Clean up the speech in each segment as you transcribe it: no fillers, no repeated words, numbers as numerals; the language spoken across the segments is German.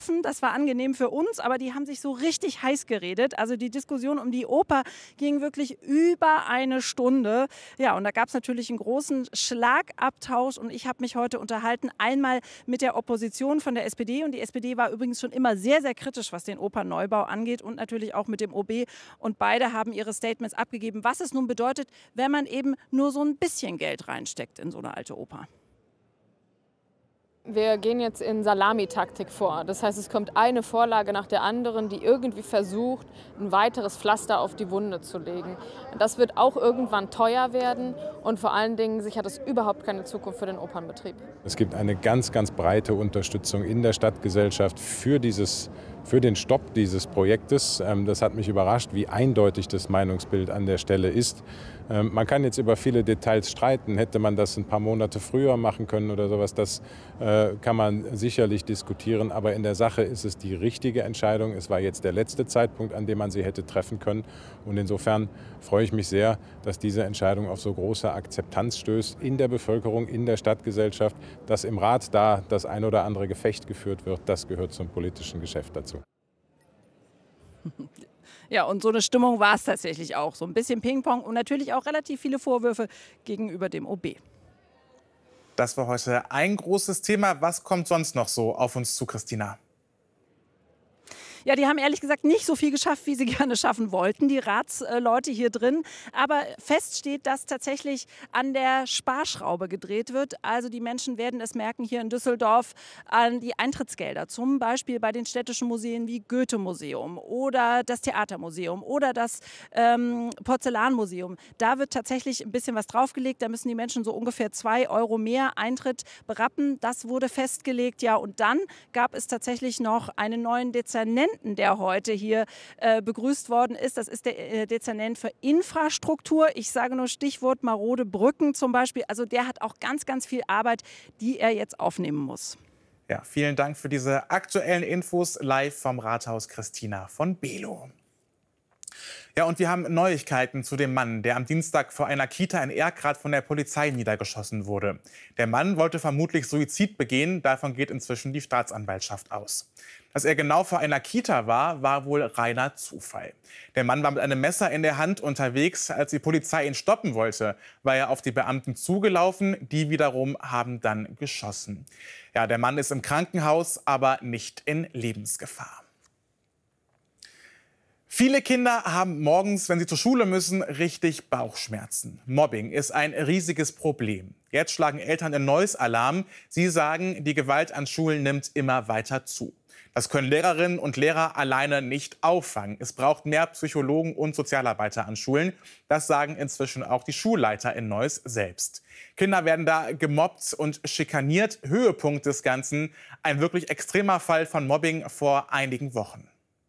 Das war angenehm für uns, aber die haben sich so richtig heiß geredet. Also die Diskussion um die Oper ging wirklich über eine Stunde. Ja, und da gab es natürlich einen großen Schlagabtausch. Und ich habe mich heute unterhalten, einmal mit der Opposition von der SPD. Und die SPD war übrigens schon immer sehr, sehr kritisch, was den Opernneubau angeht. Und natürlich auch mit dem OB. Und beide haben ihre Statements abgegeben, was es nun bedeutet, wenn man eben nur so ein bisschen Geld reinsteckt in so eine alte Oper. Wir gehen jetzt in Salamitaktik vor. Das heißt, es kommt eine Vorlage nach der anderen, die irgendwie versucht, ein weiteres Pflaster auf die Wunde zu legen. Das wird auch irgendwann teuer werden und vor allen Dingen sichert es überhaupt keine Zukunft für den Opernbetrieb. Es gibt eine ganz, ganz breite Unterstützung in der Stadtgesellschaft für den Stopp dieses Projektes. Das hat mich überrascht, wie eindeutig das Meinungsbild an der Stelle ist. Man kann jetzt über viele Details streiten. Hätte man das ein paar Monate früher machen können oder sowas, das kann man sicherlich diskutieren. Aber in der Sache ist es die richtige Entscheidung. Es war jetzt der letzte Zeitpunkt, an dem man sie hätte treffen können. Und insofern freue ich mich sehr, dass diese Entscheidung auf so große Akzeptanz stößt in der Bevölkerung, in der Stadtgesellschaft. Dass im Rat da das ein oder andere Gefecht geführt wird, das gehört zum politischen Geschäft dazu. Ja, und so eine Stimmung war es tatsächlich auch. So ein bisschen Ping-Pong und natürlich auch relativ viele Vorwürfe gegenüber dem OB. Das war heute ein großes Thema. Was kommt sonst noch so auf uns zu, Christina? Ja, die haben ehrlich gesagt nicht so viel geschafft, wie sie gerne schaffen wollten, die Ratsleute hier drin. Aber fest steht, dass tatsächlich an der Sparschraube gedreht wird. Also die Menschen werden es merken hier in Düsseldorf an die Eintrittsgelder. Zum Beispiel bei den städtischen Museen wie Goethe-Museum oder das Theatermuseum oder das Porzellanmuseum. Da wird tatsächlich ein bisschen was draufgelegt. Da müssen die Menschen so ungefähr 2 € mehr Eintritt berappen. Das wurde festgelegt. Ja, und dann gab es tatsächlich noch einen neuen Dezernenten, der heute hier begrüßt worden ist. Das ist der Dezernent für Infrastruktur. Ich sage nur Stichwort marode Brücken zum Beispiel. Also der hat auch ganz, ganz viel Arbeit, die er jetzt aufnehmen muss. Ja, vielen Dank für diese aktuellen Infos live vom Rathaus, Christina von Below. Ja, und wir haben Neuigkeiten zu dem Mann, der am Dienstag vor einer Kita in Erkrath von der Polizei niedergeschossen wurde. Der Mann wollte vermutlich Suizid begehen, davon geht inzwischen die Staatsanwaltschaft aus. Dass er genau vor einer Kita war, war wohl reiner Zufall. Der Mann war mit einem Messer in der Hand unterwegs, als die Polizei ihn stoppen wollte, war er auf die Beamten zugelaufen, die wiederum haben dann geschossen. Ja, der Mann ist im Krankenhaus, aber nicht in Lebensgefahr. Viele Kinder haben morgens, wenn sie zur Schule müssen, richtig Bauchschmerzen. Mobbing ist ein riesiges Problem. Jetzt schlagen Eltern in Neuss Alarm. Sie sagen, die Gewalt an Schulen nimmt immer weiter zu. Das können Lehrerinnen und Lehrer alleine nicht auffangen. Es braucht mehr Psychologen und Sozialarbeiter an Schulen. Das sagen inzwischen auch die Schulleiter in Neuss selbst. Kinder werden da gemobbt und schikaniert. Höhepunkt des Ganzen, ein wirklich extremer Fall von Mobbing vor einigen Wochen.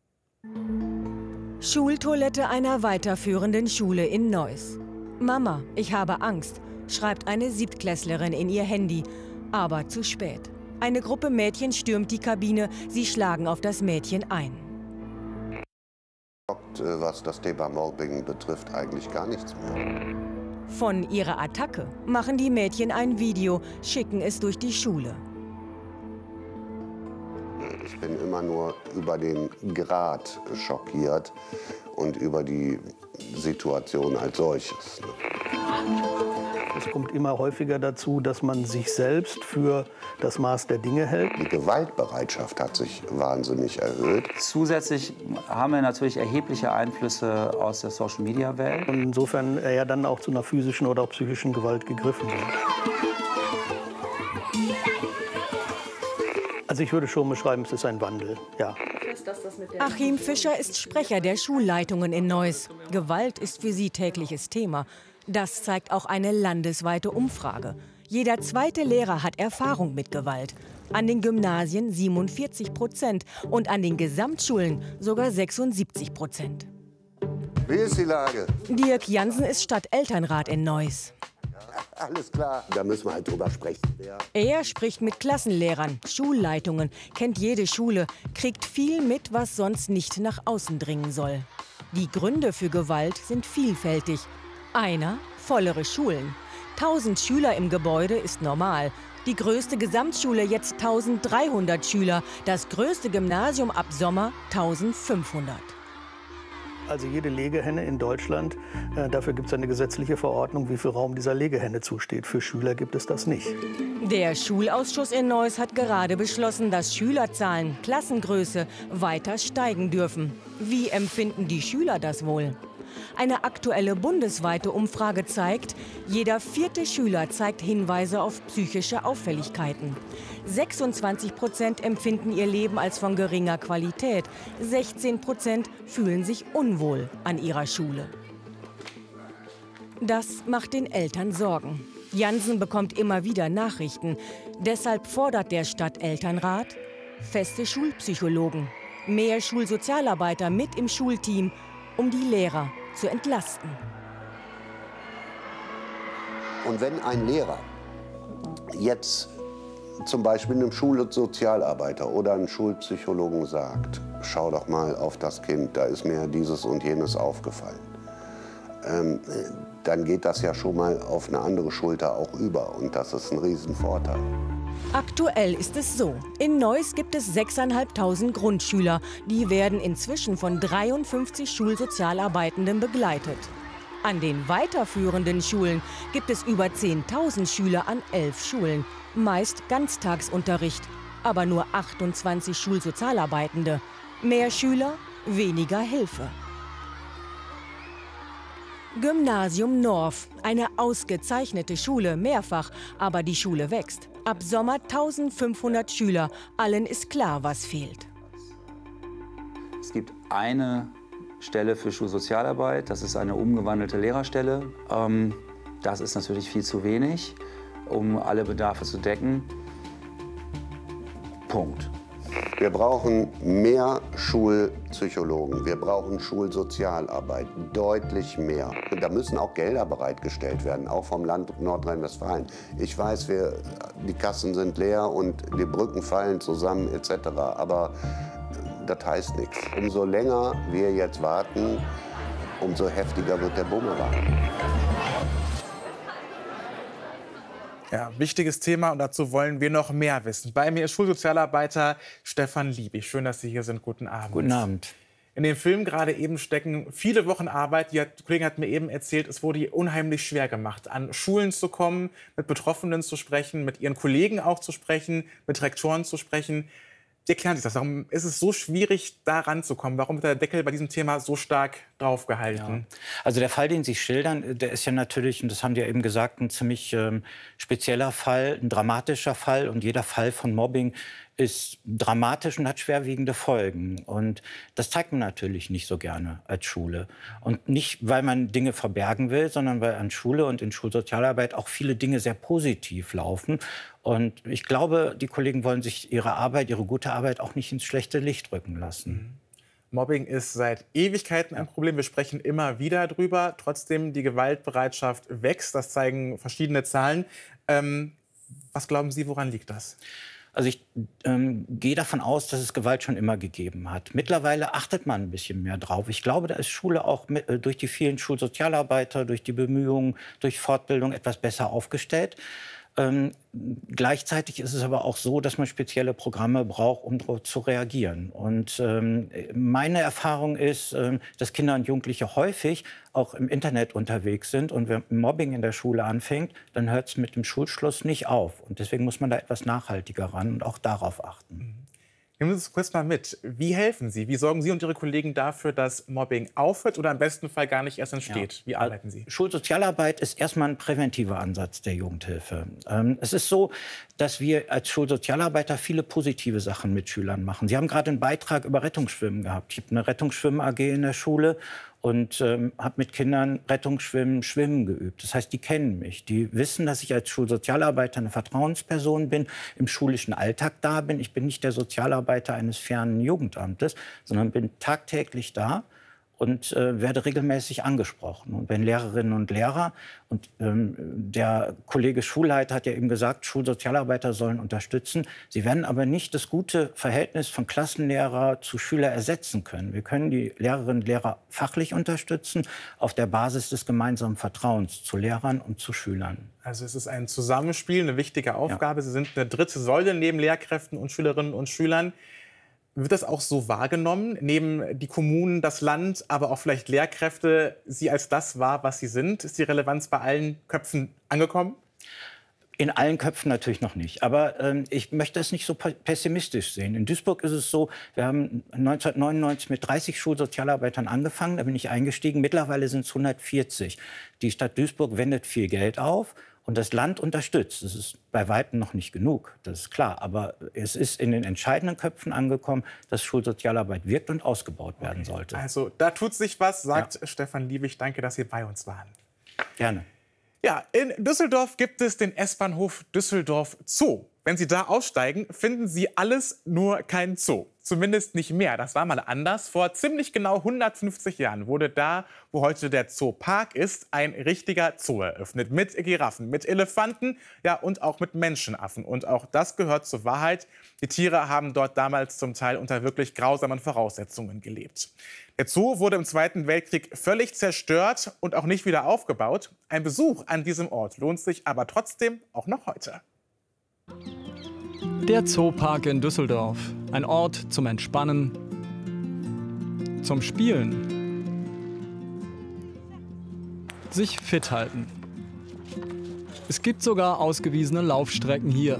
Schultoilette einer weiterführenden Schule in Neuss. Mama, ich habe Angst, schreibt eine Siebtklässlerin in ihr Handy. Aber zu spät. Eine Gruppe Mädchen stürmt die Kabine, sie schlagen auf das Mädchen ein. Was das Thema Mobbing betrifft, eigentlich gar nichts mehr. Von ihrer Attacke machen die Mädchen ein Video, schicken es durch die Schule. Ich bin immer nur über den Grad schockiert und über die Situation als solches. Es kommt immer häufiger dazu, dass man sich selbst für das Maß der Dinge hält. Die Gewaltbereitschaft hat sich wahnsinnig erhöht. Zusätzlich haben wir natürlich erhebliche Einflüsse aus der Social-Media-Welt. Und insofern ja dann auch zu einer physischen oder auch psychischen Gewalt gegriffen wird. Also ich würde schon beschreiben, es ist ein Wandel, ja. Achim Fischer ist Sprecher der Schulleitungen in Neuss. Gewalt ist für sie tägliches Thema. Das zeigt auch eine landesweite Umfrage. Jeder zweite Lehrer hat Erfahrung mit Gewalt. An den Gymnasien 47% und an den Gesamtschulen sogar 76%. Wie ist die Lage? Dirk Jansen ist Stadtelternrat in Neuss. Alles klar, da müssen wir halt drüber sprechen. Ja. Er spricht mit Klassenlehrern, Schulleitungen, kennt jede Schule, kriegt viel mit, was sonst nicht nach außen dringen soll. Die Gründe für Gewalt sind vielfältig. Einer, vollere Schulen. 1000 Schüler im Gebäude ist normal. Die größte Gesamtschule jetzt 1300 Schüler, das größte Gymnasium ab Sommer 1500. Also jede Legehenne in Deutschland, dafür gibt es eine gesetzliche Verordnung, wie viel Raum dieser Legehenne zusteht. Für Schüler gibt es das nicht. Der Schulausschuss in Neuss hat gerade beschlossen, dass Schülerzahlen, Klassengröße weiter steigen dürfen. Wie empfinden die Schüler das wohl? Eine aktuelle bundesweite Umfrage zeigt, jeder 4. Schüler zeigt Hinweise auf psychische Auffälligkeiten. 26% empfinden ihr Leben als von geringer Qualität. 16% fühlen sich unwohl an ihrer Schule. Das macht den Eltern Sorgen. Jansen bekommt immer wieder Nachrichten. Deshalb fordert der Stadtelternrat feste Schulpsychologen, mehr Schulsozialarbeiter mit im Schulteam, um die Lehrer zu entlasten. Und wenn ein Lehrer jetzt zum Beispiel einem Schulsozialarbeiter oder einem Schulpsychologen sagt, schau doch mal auf das Kind, da ist mir dieses und jenes aufgefallen, dann geht das ja schon mal auf eine andere Schulter auch über und das ist ein Riesenvorteil. Aktuell ist es so, in Neuss gibt es 6.500 Grundschüler. Die werden inzwischen von 53 Schulsozialarbeitenden begleitet. An den weiterführenden Schulen gibt es über 10.000 Schüler an 11 Schulen. Meist Ganztagsunterricht, aber nur 28 Schulsozialarbeitende. Mehr Schüler, weniger Hilfe. Gymnasium Norf, eine ausgezeichnete Schule, mehrfach, aber die Schule wächst. Ab Sommer 1500 Schüler, allen ist klar, was fehlt. Es gibt eine Stelle für Schulsozialarbeit, das ist eine umgewandelte Lehrerstelle. Das ist natürlich viel zu wenig, um alle Bedarfe zu decken. Punkt. Wir brauchen mehr Schulpsychologen, wir brauchen Schulsozialarbeit, deutlich mehr. Und da müssen auch Gelder bereitgestellt werden, auch vom Land Nordrhein-Westfalen. Ich weiß, die Kassen sind leer und die Brücken fallen zusammen etc., aber das heißt nichts. Umso länger wir jetzt warten, umso heftiger wird der Bumerang. Ja, wichtiges Thema und dazu wollen wir noch mehr wissen. Bei mir ist Schulsozialarbeiter Stefan Liebig. Schön, dass Sie hier sind. Guten Abend. Guten Abend. In dem Film gerade eben stecken viele Wochen Arbeit. Die Kollegin hat mir eben erzählt, es wurde ihr unheimlich schwer gemacht, an Schulen zu kommen, mit Betroffenen zu sprechen, mit ihren Kollegen auch zu sprechen, mit Rektoren zu sprechen. Wie erklären Sie das? Warum ist es so schwierig, da ranzukommen? Warum wird der Deckel bei diesem Thema so stark draufgehalten? Ja. Also der Fall, den Sie schildern, der ist ja natürlich, und das haben Sie ja eben gesagt, ein ziemlich spezieller Fall, ein dramatischer Fall. Und jeder Fall von Mobbing ist dramatisch und hat schwerwiegende Folgen. Und das zeigt man natürlich nicht so gerne als Schule. Und nicht, weil man Dinge verbergen will, sondern weil an Schule und in Schulsozialarbeit auch viele Dinge sehr positiv laufen. Und ich glaube, die Kollegen wollen sich ihre Arbeit, ihre gute Arbeit auch nicht ins schlechte Licht rücken lassen. Mobbing ist seit Ewigkeiten ein Problem. Wir sprechen immer wieder drüber. Trotzdem, die Gewaltbereitschaft wächst. Das zeigen verschiedene Zahlen. Was glauben Sie, woran liegt das? Also ich gehe davon aus, dass es Gewalt schon immer gegeben hat. Mittlerweile achtet man ein bisschen mehr drauf. Ich glaube, da ist Schule auch durch die vielen Schulsozialarbeiter, durch die Bemühungen, durch Fortbildung etwas besser aufgestellt. Gleichzeitig ist es aber auch so, dass man spezielle Programme braucht, um darauf zu reagieren. Und meine Erfahrung ist, dass Kinder und Jugendliche häufig auch im Internet unterwegs sind. Und wenn Mobbing in der Schule anfängt, dann hört es mit dem Schulschluss nicht auf. Und deswegen muss man da etwas nachhaltiger ran und auch darauf achten. Nehmen Sie uns kurz mal mit. Wie helfen Sie? Wie sorgen Sie und Ihre Kollegen dafür, dass Mobbing aufhört oder im besten Fall gar nicht erst entsteht? Ja. Wie arbeiten Sie? Schulsozialarbeit ist erstmal ein präventiver Ansatz der Jugendhilfe. Es ist so, dass wir als Schulsozialarbeiter viele positive Sachen mit Schülern machen. Sie haben gerade einen Beitrag über Rettungsschwimmen gehabt. Ich habe eine Rettungsschwimmen-AG in der Schule und habe mit Kindern Schwimmen geübt. Das heißt, die kennen mich. Die wissen, dass ich als Schulsozialarbeiter eine Vertrauensperson bin, im schulischen Alltag da bin. Ich bin nicht der Sozialarbeiter eines fernen Jugendamtes, sondern bin tagtäglich da und werde regelmäßig angesprochen. Und wenn Lehrerinnen und Lehrer, und der Kollege Schulleiter hat ja eben gesagt, Schulsozialarbeiter sollen unterstützen, sie werden aber nicht das gute Verhältnis von Klassenlehrer zu Schüler ersetzen können. Wir können die Lehrerinnen und Lehrer fachlich unterstützen auf der Basis des gemeinsamen Vertrauens zu Lehrern und zu Schülern. Also es ist ein Zusammenspiel, eine wichtige Aufgabe. Ja. Sie sind eine dritte Säule neben Lehrkräften und Schülerinnen und Schülern. Wird das auch so wahrgenommen? Nehmen die Kommunen, das Land, aber auch vielleicht Lehrkräfte Sie als das wahr, was Sie sind? Ist die Relevanz bei allen Köpfen angekommen? In allen Köpfen natürlich noch nicht. Aber ich möchte es nicht so pessimistisch sehen. In Duisburg ist es so, wir haben 1999 mit 30 Schulsozialarbeitern angefangen. Da bin ich eingestiegen. Mittlerweile sind es 140. Die Stadt Duisburg wendet viel Geld auf. Und das Land unterstützt. Das ist bei weitem noch nicht genug, das ist klar. Aber es ist in den entscheidenden Köpfen angekommen, dass Schulsozialarbeit wirkt und ausgebaut werden sollte. Also da tut sich was, sagt Stefan Liebig. Danke, dass Sie bei uns waren. Gerne. Ja, in Düsseldorf gibt es den S-Bahnhof Düsseldorf Zoo. Wenn Sie da aussteigen, finden Sie alles, nur kein Zoo. Zumindest nicht mehr. Das war mal anders. Vor ziemlich genau 150 Jahren wurde da, wo heute der Zoopark ist, ein richtiger Zoo eröffnet. Mit Giraffen, mit Elefanten, ja, und auch mit Menschenaffen. Und auch das gehört zur Wahrheit. Die Tiere haben dort damals zum Teil unter wirklich grausamen Voraussetzungen gelebt. Der Zoo wurde im Zweiten Weltkrieg völlig zerstört und auch nicht wieder aufgebaut. Ein Besuch an diesem Ort lohnt sich aber trotzdem auch noch heute. Der Zoopark in Düsseldorf. Ein Ort zum Entspannen, zum Spielen, sich fit halten. Es gibt sogar ausgewiesene Laufstrecken hier.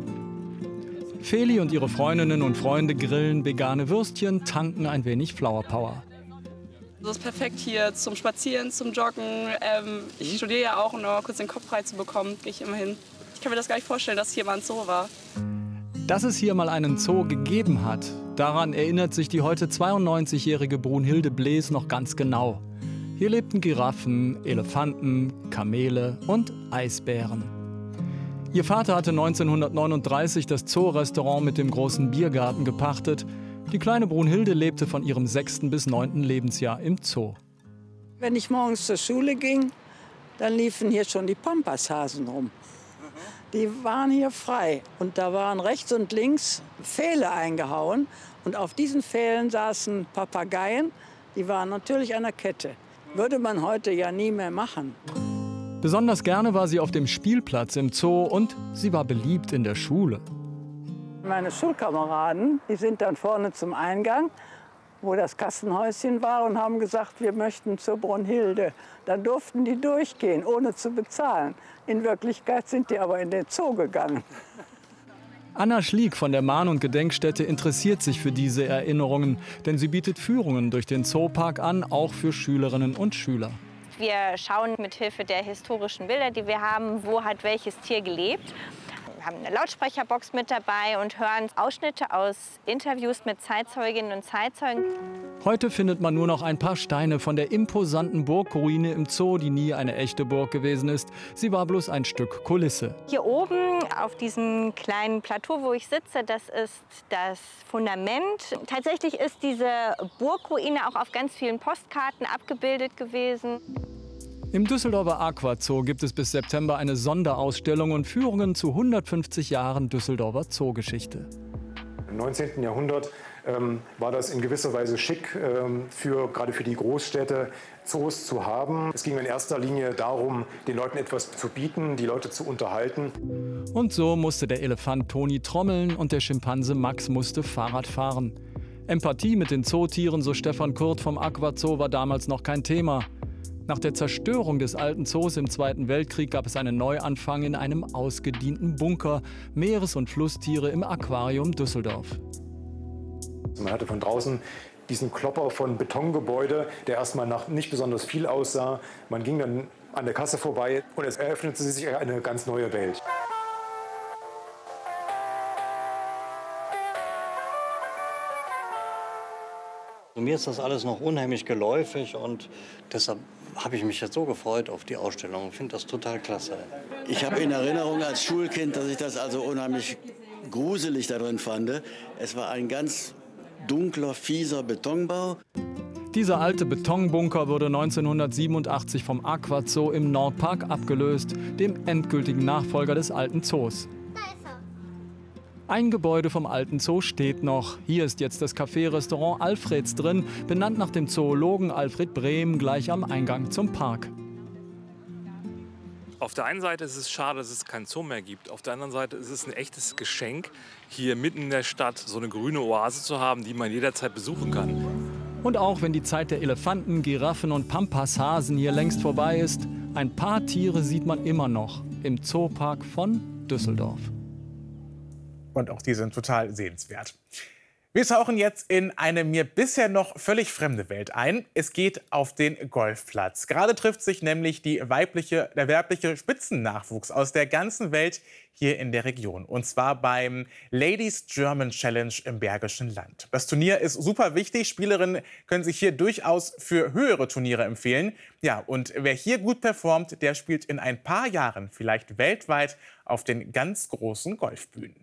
Feli und ihre Freundinnen und Freunde grillen vegane Würstchen, tanken ein wenig Flower Power. Das ist perfekt hier zum Spazieren, zum Joggen. Ich studiere ja auch, um noch mal kurz den Kopf frei zu bekommen, gehe ich immer hin. Ich kann mir das gar nicht vorstellen, dass hier mal ein Zoo war. Dass es hier mal einen Zoo gegeben hat, daran erinnert sich die heute 92-jährige Brunhilde Blees noch ganz genau. Hier lebten Giraffen, Elefanten, Kamele und Eisbären. Ihr Vater hatte 1939 das Zoo-Restaurant mit dem großen Biergarten gepachtet. Die kleine Brunhilde lebte von ihrem 6. bis 9. Lebensjahr im Zoo. Wenn ich morgens zur Schule ging, dann liefen hier schon die Pampashasen rum. Die waren hier frei und da waren rechts und links Pfähle eingehauen. Und auf diesen Pfählen saßen Papageien, die waren natürlich an der Kette. Würde man heute ja nie mehr machen. Besonders gerne war sie auf dem Spielplatz im Zoo und sie war beliebt in der Schule. Meine Schulkameraden, die sind dann vorne zum Eingang, wo das Kassenhäuschen war, und haben gesagt, wir möchten zur Brunhilde. Dann durften die durchgehen, ohne zu bezahlen. In Wirklichkeit sind die aber in den Zoo gegangen. Anna Schlieg von der Mahn- und Gedenkstätte interessiert sich für diese Erinnerungen, denn sie bietet Führungen durch den Zoopark an, auch für Schülerinnen und Schüler. Wir schauen mit Hilfe der historischen Bilder, die wir haben, wo hat welches Tier gelebt. Wir haben eine Lautsprecherbox mit dabei und hören Ausschnitte aus Interviews mit Zeitzeuginnen und Zeitzeugen. Heute findet man nur noch ein paar Steine von der imposanten Burgruine im Zoo, die nie eine echte Burg gewesen ist. Sie war bloß ein Stück Kulisse. Hier oben auf diesem kleinen Plateau, wo ich sitze, das ist das Fundament. Tatsächlich ist diese Burgruine auch auf ganz vielen Postkarten abgebildet gewesen. Im Düsseldorfer Aquazoo gibt es bis September eine Sonderausstellung und Führungen zu 150 Jahren Düsseldorfer Zoogeschichte. Im 19. Jahrhundert war das in gewisser Weise schick, gerade für die Großstädte Zoos zu haben. Es ging in erster Linie darum, den Leuten etwas zu bieten, die Leute zu unterhalten. Und so musste der Elefant Toni trommeln und der Schimpanse Max musste Fahrrad fahren. Empathie mit den Zootieren, so Stefan Kurt vom Aquazoo, war damals noch kein Thema. Nach der Zerstörung des alten Zoos im Zweiten Weltkrieg gab es einen Neuanfang in einem ausgedienten Bunker. Meeres- und Flusstiere im Aquarium Düsseldorf. Man hatte von draußen diesen Klopper von Betongebäude, der erstmal nach nicht besonders viel aussah. Man ging dann an der Kasse vorbei und es eröffnete sich eine ganz neue Welt. Mir ist das alles noch unheimlich geläufig und deshalb habe ich mich jetzt so gefreut auf die Ausstellung. Ich finde das total klasse. Ich habe in Erinnerung als Schulkind, dass ich das also unheimlich gruselig darin fand. Es war ein ganz dunkler, fieser Betonbau. Dieser alte Betonbunker wurde 1987 vom Aquazoo im Nordpark abgelöst, dem endgültigen Nachfolger des alten Zoos. Ein Gebäude vom alten Zoo steht noch. Hier ist jetzt das Café-Restaurant Alfreds drin, benannt nach dem Zoologen Alfred Brehm, gleich am Eingang zum Park. Auf der einen Seite ist es schade, dass es kein Zoo mehr gibt. Auf der anderen Seite ist es ein echtes Geschenk, hier mitten in der Stadt so eine grüne Oase zu haben, die man jederzeit besuchen kann. Und auch wenn die Zeit der Elefanten, Giraffen und Pampashasen hier längst vorbei ist, ein paar Tiere sieht man immer noch im Zoopark von Düsseldorf. Und auch die sind total sehenswert. Wir tauchen jetzt in eine mir bisher noch völlig fremde Welt ein. Es geht auf den Golfplatz. Gerade trifft sich nämlich der weibliche Spitzennachwuchs aus der ganzen Welt hier in der Region. Und zwar beim Ladies German Challenge im Bergischen Land. Das Turnier ist super wichtig. Spielerinnen können sich hier durchaus für höhere Turniere empfehlen. Ja, und wer hier gut performt, der spielt in ein paar Jahren vielleicht weltweit auf den ganz großen Golfbühnen.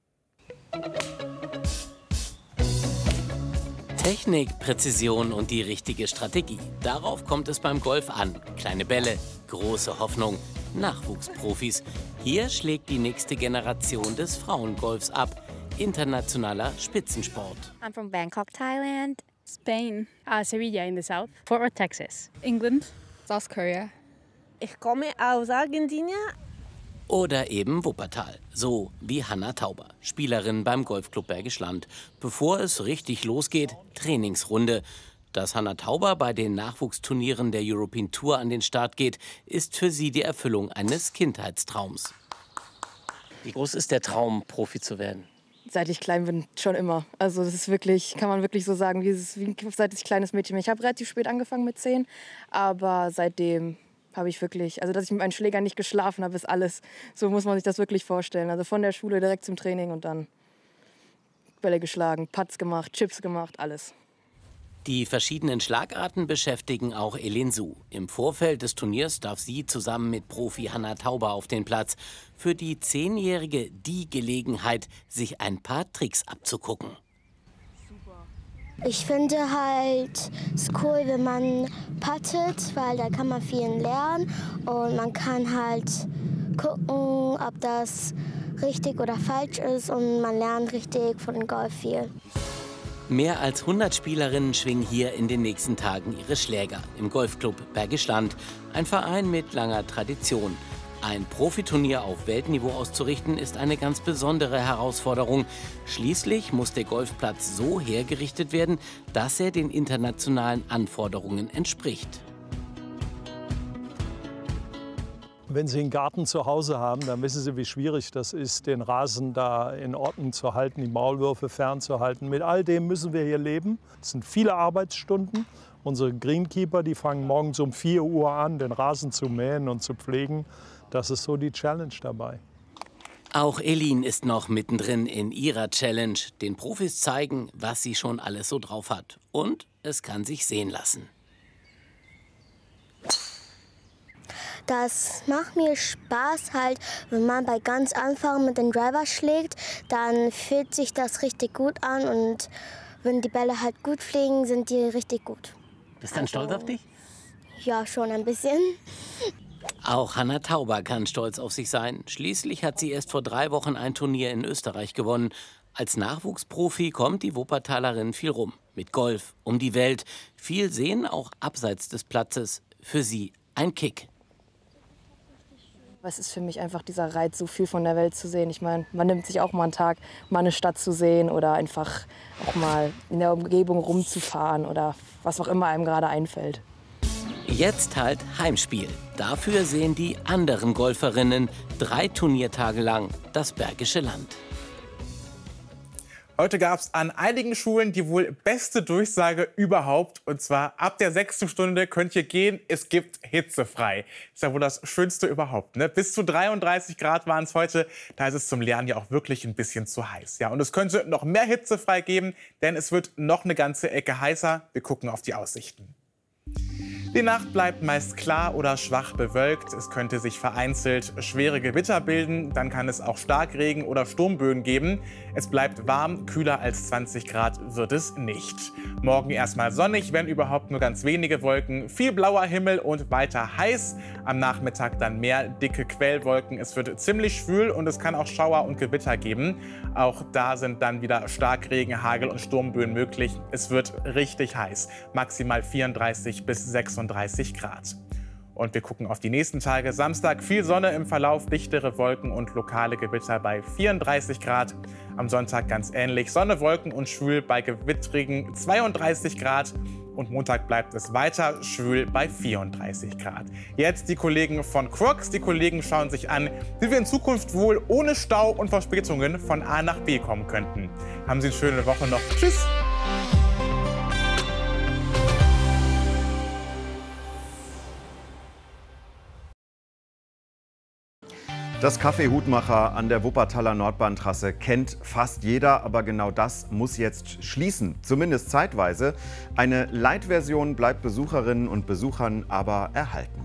Technik, Präzision und die richtige Strategie. Darauf kommt es beim Golf an. Kleine Bälle, große Hoffnung, Nachwuchsprofis. Hier schlägt die nächste Generation des Frauengolfs ab. Internationaler Spitzensport. I'm from Bangkok, Thailand. Spain. Sevilla in the south. Fort Worth, Texas. England. South Korea. Ich komme aus Argentinien. Oder eben Wuppertal, so wie Hanna Tauber, Spielerin beim Golfclub Bergisch Land. Bevor es richtig losgeht, Trainingsrunde. Dass Hanna Tauber bei den Nachwuchsturnieren der European Tour an den Start geht, ist für sie die Erfüllung eines Kindheitstraums. Wie groß ist der Traum, Profi zu werden? Seit ich klein bin, schon immer. Also das ist wirklich, kann man wirklich so sagen, seit ich kleines Mädchen bin. Ich habe relativ spät angefangen mit 10, aber seitdem habe ich wirklich, also dass ich mit meinen Schlägern nicht geschlafen habe, ist alles. So muss man sich das wirklich vorstellen. Also von der Schule direkt zum Training und dann Bälle geschlagen, Putts gemacht, Chips gemacht, alles. Die verschiedenen Schlagarten beschäftigen auch Elin Su. Im Vorfeld des Turniers darf sie zusammen mit Profi Hanna Tauber auf den Platz. Für die 10-Jährige die Gelegenheit, sich ein paar Tricks abzugucken. Ich finde halt es cool, wenn man puttet, weil da kann man viel lernen und man kann halt gucken, ob das richtig oder falsch ist und man lernt richtig von dem Golf viel. Mehr als 100 Spielerinnen schwingen hier in den nächsten Tagen ihre Schläger im Golfclub Bergisch Land, ein Verein mit langer Tradition. Ein Profiturnier auf Weltniveau auszurichten, ist eine ganz besondere Herausforderung. Schließlich muss der Golfplatz so hergerichtet werden, dass er den internationalen Anforderungen entspricht. Wenn Sie einen Garten zu Hause haben, dann wissen Sie, wie schwierig das ist, den Rasen da in Ordnung zu halten, die Maulwürfe fernzuhalten. Mit all dem müssen wir hier leben. Es sind viele Arbeitsstunden. Unsere Greenkeeper, die fangen morgens um 4 Uhr an, den Rasen zu mähen und zu pflegen. Das ist so die Challenge dabei. Auch Elin ist noch mittendrin in ihrer Challenge. Den Profis zeigen, was sie schon alles so drauf hat. Und es kann sich sehen lassen. Das macht mir Spaß halt, wenn man bei ganz Anfang mit dem Driver schlägt, dann fühlt sich das richtig gut an und wenn die Bälle halt gut fliegen, sind die richtig gut. Bist du dann stolz auf dich? Ja, schon ein bisschen. Auch Hanna Tauber kann stolz auf sich sein. Schließlich hat sie erst vor 3 Wochen ein Turnier in Österreich gewonnen. Als Nachwuchsprofi kommt die Wuppertalerin viel rum. Mit Golf, um die Welt. Viel sehen, auch abseits des Platzes. Für sie ein Kick. Es ist für mich einfach dieser Reiz, so viel von der Welt zu sehen. Ich meine, man nimmt sich auch mal einen Tag, mal eine Stadt zu sehen oder einfach auch mal in der Umgebung rumzufahren oder was auch immer einem gerade einfällt. Jetzt halt Heimspiel. Dafür sehen die anderen Golferinnen 3 Turniertage lang das Bergische Land. Heute gab es an einigen Schulen die wohl beste Durchsage überhaupt. Und zwar ab der 6. Stunde könnt ihr gehen, es gibt hitzefrei. Ist ja wohl das Schönste überhaupt, ne? Bis zu 33 Grad waren es heute. Da ist es zum Lernen ja auch wirklich ein bisschen zu heiß. Ja, und es könnte noch mehr hitzefrei geben, denn es wird noch eine ganze Ecke heißer. Wir gucken auf die Aussichten. Die Nacht bleibt meist klar oder schwach bewölkt. Es könnte sich vereinzelt schwere Gewitter bilden. Dann kann es auch Starkregen oder Sturmböen geben. Es bleibt warm, kühler als 20 Grad wird es nicht. Morgen erstmal sonnig, wenn überhaupt nur ganz wenige Wolken, viel blauer Himmel und weiter heiß. Am Nachmittag dann mehr dicke Quellwolken. Es wird ziemlich schwül und es kann auch Schauer und Gewitter geben. Auch da sind dann wieder Starkregen, Hagel und Sturmböen möglich. Es wird richtig heiß, maximal 34 bis 36 Grad. Und wir gucken auf die nächsten Tage. Samstag viel Sonne im Verlauf, dichtere Wolken und lokale Gewitter bei 34 Grad. Am Sonntag ganz ähnlich. Sonne, Wolken und schwül bei gewittrigen 32 Grad. Und Montag bleibt es weiter schwül bei 34 Grad. Jetzt die Kollegen von Crocs. Die Kollegen schauen sich an, wie wir in Zukunft wohl ohne Stau und Verspätungen von A nach B kommen könnten. Haben Sie eine schöne Woche noch. Tschüss! Das Café Hutmacher an der Wuppertaler Nordbahntrasse kennt fast jeder, aber genau das muss jetzt schließen, zumindest zeitweise. Eine Light-Version bleibt Besucherinnen und Besuchern aber erhalten.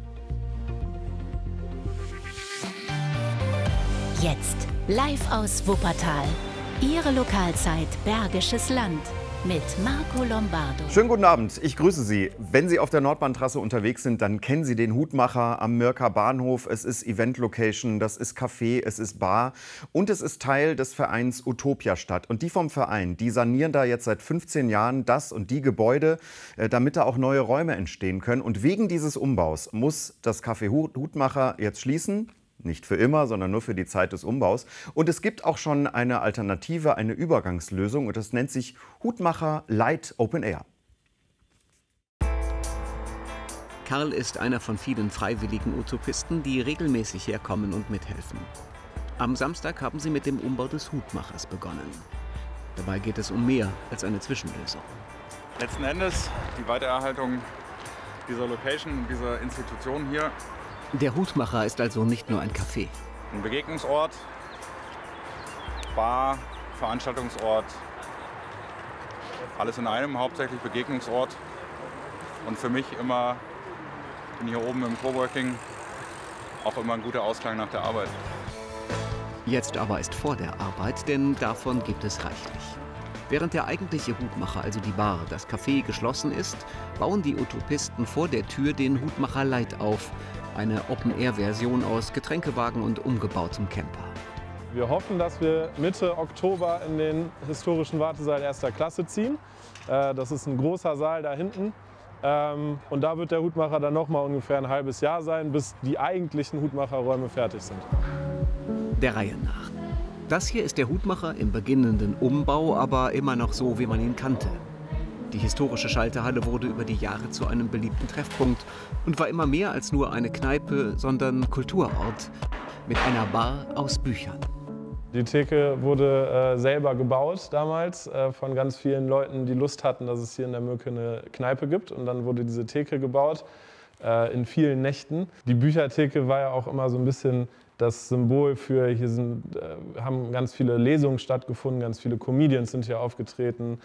Jetzt live aus Wuppertal. Ihre Lokalzeit Bergisches Land mit Marco Lombardo. Schönen guten Abend, ich grüße Sie. Wenn Sie auf der Nordbahntrasse unterwegs sind, dann kennen Sie den Hutmacher am Mörker Bahnhof. Es ist Event-Location, das ist Café, es ist Bar und es ist Teil des Vereins Utopiastadt. Und die vom Verein, die sanieren da jetzt seit 15 Jahren das und die Gebäude, damit da auch neue Räume entstehen können. Und wegen dieses Umbaus muss das Café Hutmacher jetzt schließen. Nicht für immer, sondern nur für die Zeit des Umbaus. Und es gibt auch schon eine Alternative, eine Übergangslösung. Und das nennt sich Hutmacher Light Open Air. Karl ist einer von vielen freiwilligen Utopisten, die regelmäßig herkommen und mithelfen. Am Samstag haben sie mit dem Umbau des Hutmachers begonnen. Dabei geht es um mehr als eine Zwischenlösung. Letzten Endes die Weitererhaltung dieser Location, dieser Institution hier. Der Hutmacher ist also nicht nur ein Café. Ein Begegnungsort, Bar, Veranstaltungsort, alles in einem, hauptsächlich Begegnungsort. Und für mich immer, bin hier oben im Coworking, auch immer ein guter Ausklang nach der Arbeit. Jetzt aber ist vor der Arbeit, denn davon gibt es reichlich. Während der eigentliche Hutmacher, also die Bar, das Café geschlossen ist, bauen die Utopisten vor der Tür den Hutmacher Light auf. Eine Open-Air-Version aus Getränkewagen und umgebautem Camper. Wir hoffen, dass wir Mitte Oktober in den historischen Wartesaal 1. Klasse ziehen. Das ist ein großer Saal da hinten. Und da wird der Hutmacher dann noch mal ungefähr ein halbes Jahr sein, bis die eigentlichen Hutmacherräume fertig sind. Der Reihe nach. Das hier ist der Hutmacher im beginnenden Umbau, aber immer noch so, wie man ihn kannte. Die historische Schalterhalle wurde über die Jahre zu einem beliebten Treffpunkt und war immer mehr als nur eine Kneipe, sondern Kulturort mit einer Bar aus Büchern. Die Theke wurde selber gebaut damals von ganz vielen Leuten, die Lust hatten, dass es hier in der Mürke eine Kneipe gibt. Und dann wurde diese Theke gebaut in vielen Nächten. Die Büchertheke war ja auch immer so ein bisschen das Symbol für, hier haben ganz viele Lesungen stattgefunden, ganz viele Comedians sind hier aufgetreten.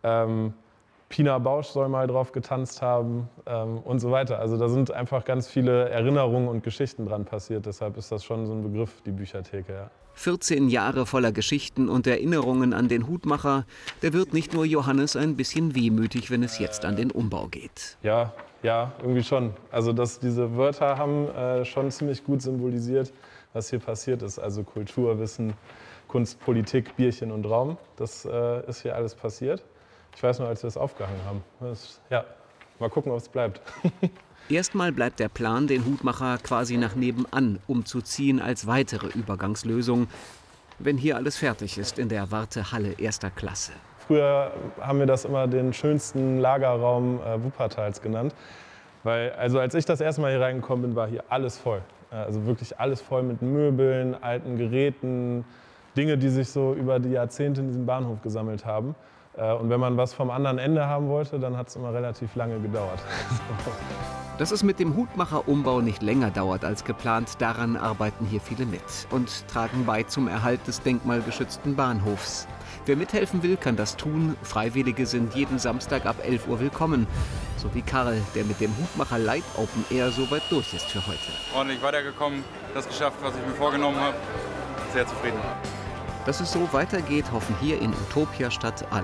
Pina Bausch soll mal drauf getanzt haben und so weiter. Also da sind einfach ganz viele Erinnerungen und Geschichten dran passiert. Deshalb ist das schon so ein Begriff, die Büchertheke. Ja. 14 Jahre voller Geschichten und Erinnerungen an den Hutmacher. Der wird nicht nur Johannes ein bisschen wehmütig, wenn es jetzt an den Umbau geht. Ja, irgendwie schon. Also diese Wörter haben schon ziemlich gut symbolisiert, was hier passiert ist. Also Kultur, Wissen, Kunst, Politik, Bierchen und Raum. Das ist hier alles passiert. Ich weiß nur, als wir es aufgehangen haben. Mal gucken, ob es bleibt. Erstmal bleibt der Plan, den Hutmacher quasi nach nebenan umzuziehen als weitere Übergangslösung, wenn hier alles fertig ist in der Wartehalle 1. Klasse. Früher haben wir das immer den schönsten Lagerraum Wuppertals genannt. Weil, als ich das erste Mal hier reingekommen bin, war hier alles voll. Also wirklich alles voll mit Möbeln, alten Geräten, Dinge, die sich so über die Jahrzehnte in diesem Bahnhof gesammelt haben. Und wenn man was vom anderen Ende haben wollte, dann hat es immer relativ lange gedauert. Dass es mit dem Hutmacher-Umbau nicht länger dauert als geplant, daran arbeiten hier viele mit und tragen bei zum Erhalt des denkmalgeschützten Bahnhofs. Wer mithelfen will, kann das tun. Freiwillige sind jeden Samstag ab 11 Uhr willkommen. So wie Karl, der mit dem Hutmacher Light Open Air soweit durch ist für heute. Ordentlich weitergekommen, das geschafft, was ich mir vorgenommen habe. Sehr zufrieden. Dass es so weitergeht, hoffen hier in Utopiastadt alle.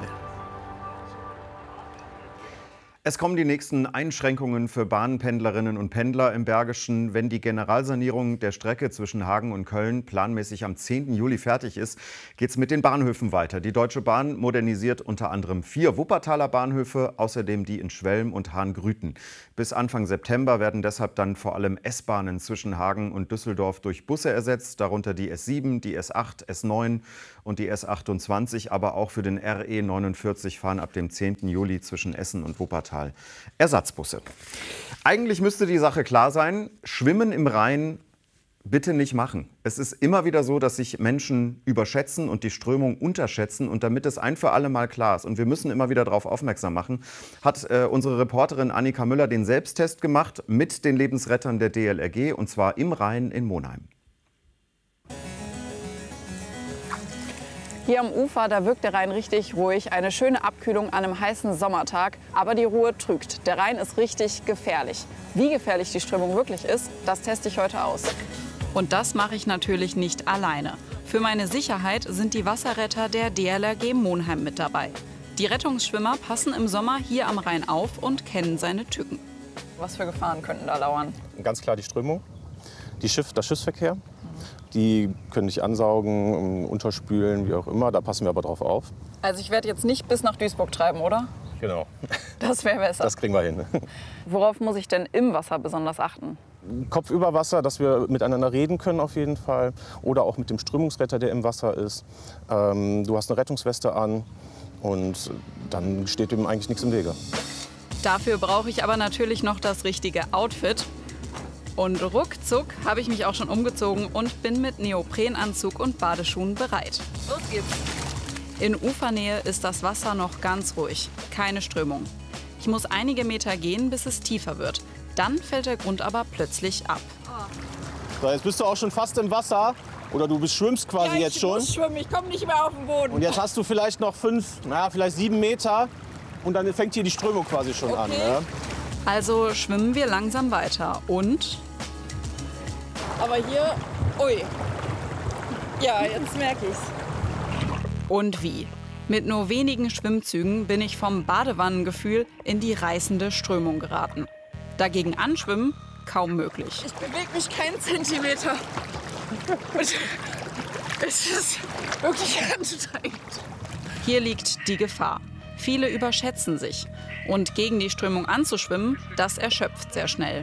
Es kommen die nächsten Einschränkungen für Bahnpendlerinnen und Pendler im Bergischen. Wenn die Generalsanierung der Strecke zwischen Hagen und Köln planmäßig am 10. Juli fertig ist, geht es mit den Bahnhöfen weiter. Die Deutsche Bahn modernisiert unter anderem 4 Wuppertaler Bahnhöfe, außerdem die in Schwelm und Hahn-Grüten. Bis Anfang September werden deshalb dann vor allem S-Bahnen zwischen Hagen und Düsseldorf durch Busse ersetzt, darunter die S7, die S8, S9 und die S28, aber auch für den RE 49 fahren ab dem 10. Juli zwischen Essen und Wuppertal Ersatzbusse. Eigentlich müsste die Sache klar sein, Schwimmen im Rhein bitte nicht machen. Es ist immer wieder so, dass sich Menschen überschätzen und die Strömung unterschätzen. Und damit es ein für alle Mal klar ist, und wir müssen immer wieder darauf aufmerksam machen, hat unsere Reporterin Annika Müller den Selbsttest gemacht mit den Lebensrettern der DLRG, und zwar im Rhein in Monheim. Hier am Ufer, da wirkt der Rhein richtig ruhig. Eine schöne Abkühlung an einem heißen Sommertag. Aber die Ruhe trügt. Der Rhein ist richtig gefährlich. Wie gefährlich die Strömung wirklich ist, das teste ich heute aus. Und das mache ich natürlich nicht alleine. Für meine Sicherheit sind die Wasserretter der DLRG Monheim mit dabei. Die Rettungsschwimmer passen im Sommer hier am Rhein auf und kennen seine Tücken. Was für Gefahren könnten da lauern? Ganz klar die Strömung, der Schiffsverkehr. Die können dich ansaugen, unterspülen, wie auch immer. Da passen wir aber drauf auf. Also ich werde jetzt nicht bis nach Duisburg treiben, oder? Genau. Das wäre besser. Das kriegen wir hin. Worauf muss ich denn im Wasser besonders achten? Kopf über Wasser, dass wir miteinander reden können auf jeden Fall. Oder auch mit dem Strömungsretter, der im Wasser ist. Du hast eine Rettungsweste an und dann steht dem eigentlich nichts im Wege. Dafür brauche ich aber natürlich noch das richtige Outfit. Und ruckzuck habe ich mich auch schon umgezogen und bin mit Neoprenanzug und Badeschuhen bereit. Los geht's! In Ufernähe ist das Wasser noch ganz ruhig, keine Strömung. Ich muss einige Meter gehen, bis es tiefer wird. Dann fällt der Grund aber plötzlich ab. So, jetzt bist du auch schon fast im Wasser. Oder du schwimmst quasi jetzt schon. Ich muss schwimmen, ich komme nicht mehr auf den Boden. Und jetzt hast du vielleicht noch 7 Meter. Und dann fängt hier die Strömung quasi schon an. Ne? Also schwimmen wir langsam weiter und... Aber hier, ui, ja, jetzt merke ich's. Und wie? Mit nur wenigen Schwimmzügen bin ich vom Badewannengefühl in die reißende Strömung geraten. Dagegen anschwimmen, kaum möglich. Ich bewege mich keinen Zentimeter. Es ist wirklich anstrengend. Hier liegt die Gefahr. Viele überschätzen sich. Und gegen die Strömung anzuschwimmen, das erschöpft sehr schnell.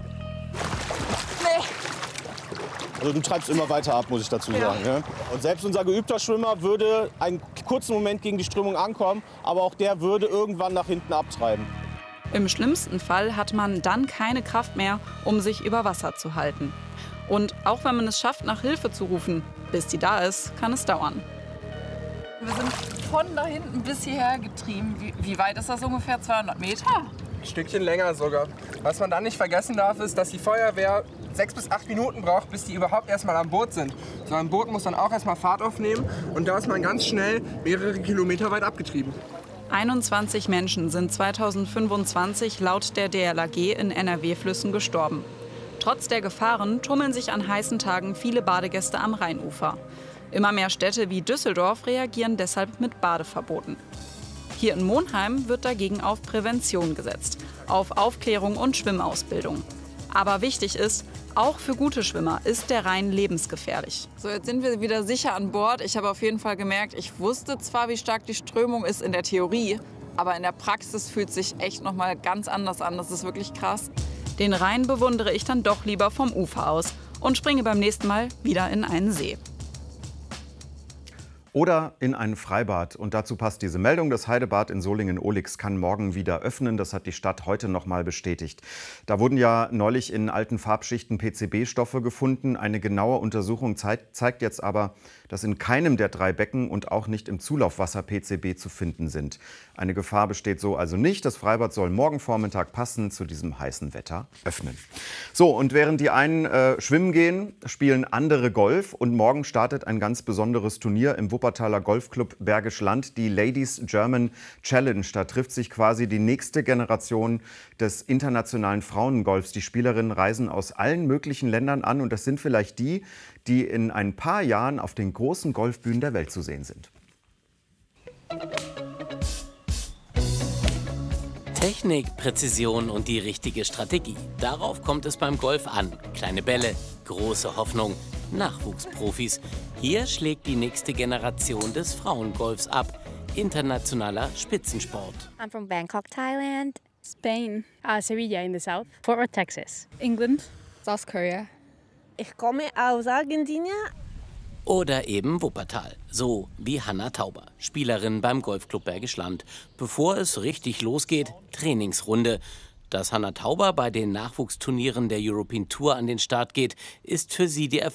Nee. Also du treibst immer weiter ab, muss ich dazu sagen. Ne? Und selbst unser geübter Schwimmer würde einen kurzen Moment gegen die Strömung ankommen, aber auch der würde irgendwann nach hinten abtreiben. Im schlimmsten Fall hat man dann keine Kraft mehr, um sich über Wasser zu halten. Und auch wenn man es schafft, nach Hilfe zu rufen, bis die da ist, kann es dauern. Wir sind von da hinten bis hierher getrieben. Wie weit ist das ungefähr? 200 Meter? Ein Stückchen länger sogar. Was man dann nicht vergessen darf, ist, dass die Feuerwehr 6 bis 8 Minuten braucht, bis die überhaupt erstmal am Boot sind. So ein Boot muss dann auch erstmal Fahrt aufnehmen und da ist man ganz schnell mehrere Kilometer weit abgetrieben. 21 Menschen sind 2025 laut der DLRG in NRW-Flüssen gestorben. Trotz der Gefahren tummeln sich an heißen Tagen viele Badegäste am Rheinufer. Immer mehr Städte wie Düsseldorf reagieren deshalb mit Badeverboten. Hier in Monheim wird dagegen auf Prävention gesetzt, auf Aufklärung und Schwimmausbildung. Aber wichtig ist, auch für gute Schwimmer ist der Rhein lebensgefährlich. So, jetzt sind wir wieder sicher an Bord. Ich habe auf jeden Fall gemerkt, ich wusste zwar, wie stark die Strömung ist in der Theorie, aber in der Praxis fühlt es sich echt noch mal ganz anders an. Das ist wirklich krass. Den Rhein bewundere ich dann doch lieber vom Ufer aus und springe beim nächsten Mal wieder in einen See. Oder in ein Freibad. Und dazu passt diese Meldung. Das Heidebad in Solingen-Ohlix kann morgen wieder öffnen. Das hat die Stadt heute noch mal bestätigt. Da wurden ja neulich in alten Farbschichten PCB-Stoffe gefunden. Eine genaue Untersuchung zeigt jetzt aber, dass in keinem der 3 Becken und auch nicht im Zulaufwasser PCB zu finden sind. Eine Gefahr besteht so also nicht. Das Freibad soll morgen Vormittag passend zu diesem heißen Wetter öffnen. So, und während die einen schwimmen gehen, spielen andere Golf. Und morgen startet ein ganz besonderes Turnier im Wuppertaler Golfclub Bergisch Land, die Ladies German Challenge. Da trifft sich quasi die nächste Generation des internationalen Frauengolfs. Die Spielerinnen reisen aus allen möglichen Ländern an und das sind vielleicht die, die in ein paar Jahren auf den großen Golfbühnen der Welt zu sehen sind. Technik, Präzision und die richtige Strategie. Darauf kommt es beim Golf an. Kleine Bälle, große Hoffnung, Nachwuchsprofis. Hier schlägt die nächste Generation des Frauengolfs ab. Internationaler Spitzensport. I'm from Bangkok, Thailand. Spain. Sevilla in the south. Fort Worth, Texas. England. South Korea. Ich komme aus Argentinien. Oder eben Wuppertal, so wie Hanna Tauber, Spielerin beim Golfclub Bergisch Land. Bevor es richtig losgeht, Trainingsrunde. Dass Hanna Tauber bei den Nachwuchsturnieren der European Tour an den Start geht, ist für sie die